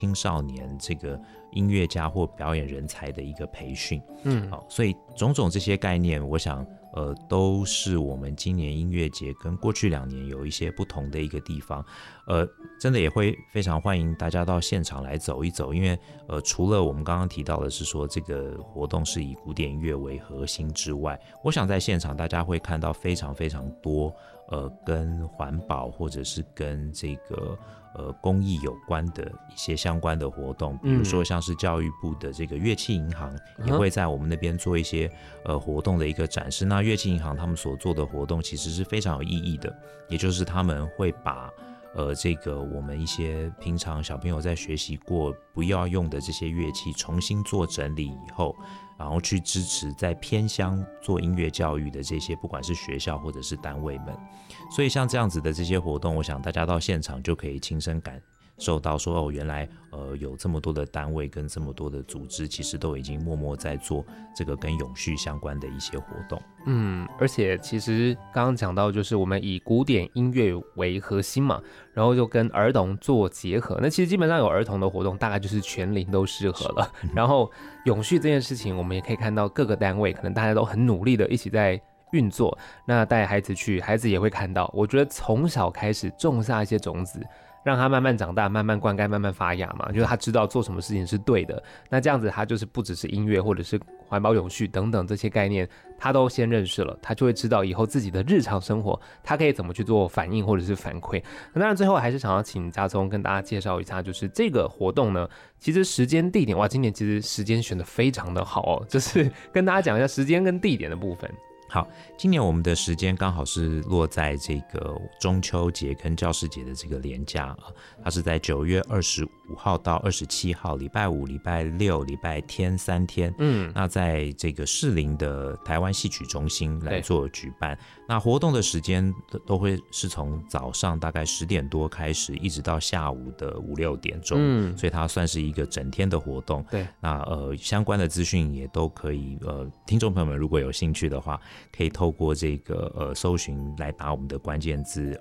青少年这个音乐家或表演人才的一个培训。好，所以种种这些概念，我想都是我们今年音乐节跟过去2年有一些不同的一个地方。真的也会非常欢迎大家到现场来走一走，因为除了我们刚刚提到的是说这个活动是以古典音乐为核心之外，我想在现场大家会看到非常非常多跟环保或者是跟这个公益有关的一些相关的活动，比如说像是教育部的这个乐器银行也会在我们那边做一些活动的一个展示。那乐器银行他们所做的活动其实是非常有意义的，也就是他们会把这个我们一些平常小朋友在学习过不要用的这些乐器重新做整理以后，然后去支持在偏乡做音乐教育的这些不管是学校或者是单位们。所以像这样子的这些活动，我想大家到现场就可以亲身感受到说原来有这么多的单位跟这么多的组织其实都已经默默在做这个跟永续相关的一些活动。 而且其实刚刚讲到就是我们以古典音乐为核心嘛，然后就跟儿童做结合，那其实基本上有儿童的活动大概就是全龄都适合了。然后永续这件事情我们也可以看到各个单位可能大家都很努力的一起在运作，那带孩子去，孩子也会看到，我觉得从小开始种下一些种子，让他慢慢长大，慢慢灌溉，慢慢发芽嘛，就是他知道做什么事情是对的。那这样子他就是不只是音乐或者是环保永续等等这些概念他都先认识了，他就会知道以后自己的日常生活他可以怎么去做反应或者是反馈。那当然最后还是想要请家聪跟大家介绍一下，就是这个活动呢其实时间地点，哇，今年其实时间选得非常的好哦，就是跟大家讲一下时间跟地点的部分。 好，今年我们的时间刚好是落在这个中秋节跟教师节的这个连假它是在9月25号到27号，礼拜五、礼拜六、礼拜天3天。那在这个士林的台湾戏曲中心来做举办。那活动的时间都会是从早上大概10点多开始，一直到下午的5、6点钟。所以它算是一个整天的活动。 对， 那相关的资讯也都可以听众朋友们如果有兴趣的话，可以透过这个搜寻来打我们的关键字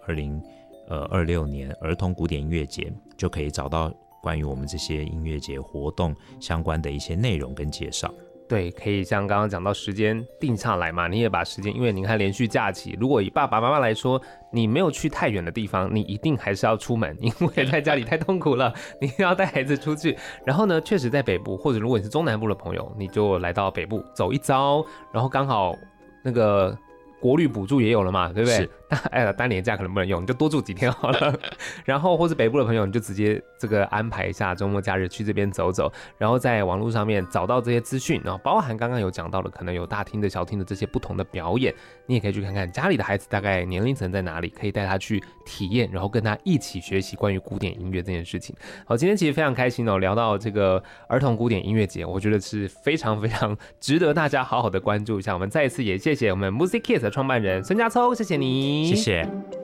2026年儿童古典音乐节，就可以找到关于我们这些音乐节活动相关的一些内容跟介绍。 对，可以像刚刚讲到时间定下来嘛，你也把时间，因为你看连续假期，如果以爸爸妈妈来说，你没有去太远的地方，你一定还是要出门，因为在家里太痛苦了，你要带孩子出去。然后呢，确实在北部，或者如果你是中南部的朋友，你就来到北部走一遭，然后刚好那个国旅补助也有了嘛，对不对？单年假可能不能用，你就多住几天好了。然后或是北部的朋友，你就直接这个安排一下周末假日去这边走走，然后在网络上面找到这些资讯，然后包含刚刚有讲到的，可能有大厅的、小厅的这些不同的表演，你也可以去看看家里的孩子大概年龄层在哪里，可以带他去体验，然后跟他一起学习关于古典音乐这件事情。好，今天其实非常开心聊到这个儿童古典音乐节，我觉得是非常非常值得大家好好的关注一下。我们再一次也谢谢我们 Music Kids 的创办人孙家聪，谢谢你。 谢谢。